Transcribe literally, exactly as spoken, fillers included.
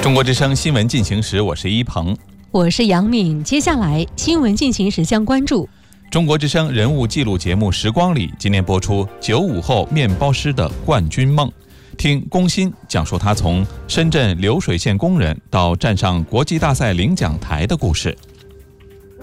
中国之声新闻进行时，我是一鹏， 我是杨敏。接下来新闻进行时将关注中国之声人物记录节目《时光里》，今年播出九五后面包师的冠军梦，听龚鑫讲述他从深圳流水线工人到站上国际大赛领奖台的故事。